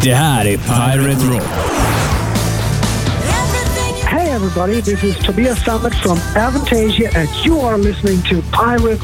Det här är Pirate Rock. Hey everybody, this is Tobias Sammet from Avantasia and you are listening to Pirate